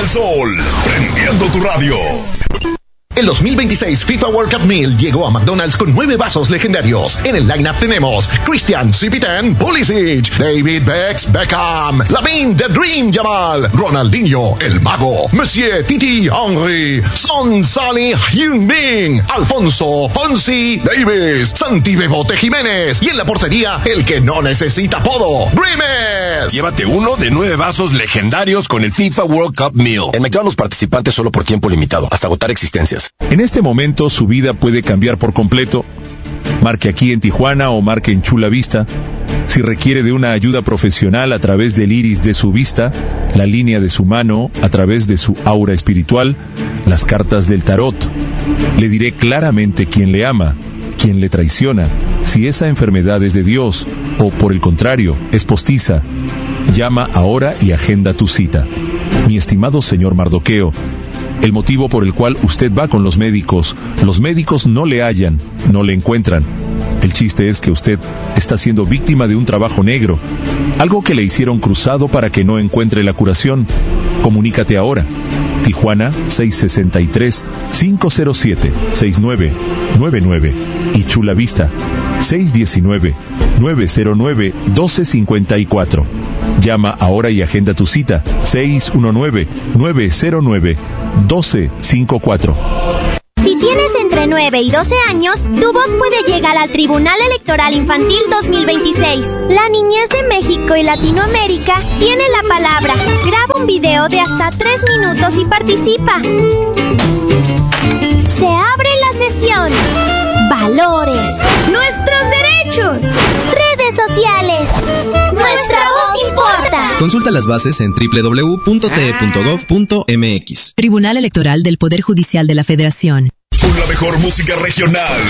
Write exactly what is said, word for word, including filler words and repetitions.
Sol, prendiendo tu radio. El dos mil veintiséis FIFA World Cup Meal llegó a McDonald's con nueve vasos legendarios. En el lineup tenemos Christian Cipitan Pulisic, David Bex Beckham, Lamine The Dream Jamal, Ronaldinho El Mago, Monsieur Titi Henry, Son Salih Hyun-Min, Alfonso Fonsi Davis, Santi Bebote Jiménez y en la portería el que no necesita apodo, Grimes. Llévate uno de nueve vasos legendarios con el FIFA World Cup Meal. En McDonald's participantes solo por tiempo limitado, hasta agotar existencias. En este momento su vida puede cambiar por completo. Marque aquí en Tijuana o marque en Chula Vista. Si requiere de una ayuda profesional a través del iris de su vista, la línea de su mano, a través de su aura espiritual, las cartas del tarot, le diré claramente quién le ama, quién le traiciona, si esa enfermedad es de Dios o, por el contrario, es postiza. Llama ahora y agenda tu cita. Mi estimado señor Mardoqueo, el motivo por el cual usted va con los médicos, los médicos no le hallan, no le encuentran. El chiste es que usted está siendo víctima de un trabajo negro, algo que le hicieron cruzado para que no encuentre la curación. Comunícate ahora. Tijuana seis seis tres, cinco cero siete, seis nueve nueve nueve y Chula Vista seis uno nueve, nueve cero nueve, uno dos cinco cuatro. Llama ahora y agenda tu cita seis uno nueve, nueve cero nueve, uno dos cinco cuatro. Si tienes entre nueve y doce años, tu voz puede llegar al Tribunal Electoral Infantil dos mil veintiséis. La niñez de México y Latinoamérica tiene la palabra. Graba un video de hasta tres minutos y participa. Se abre la sesión. Valores. Nuestros derechos. Redes sociales. Nuestra voz importa. Consulta las bases en doble u doble u doble u punto t e punto gov punto m x. Tribunal Electoral del Poder Judicial de la Federación. Con la mejor música regional.